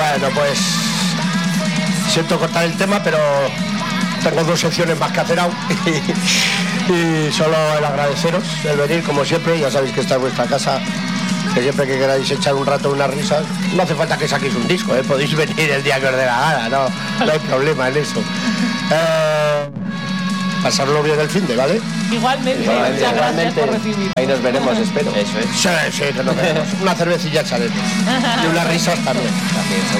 Bueno, pues siento cortar el tema, pero tengo 2 secciones más que hacer aún. Y solo el agradeceros el venir, como siempre. Ya sabéis que esta es vuestra casa, que siempre que queráis echar un rato unas risas, no hace falta que saquéis un disco, podéis venir el día que os dé la gana, no hay problema en eso. Pasarlo bien el finde, ¿vale? Igualmente, muchas gracias por recibir. Ahí nos veremos, espero. Eso es. Sí, que nos veremos. Una cervecilla echaremos. Y unas risas también.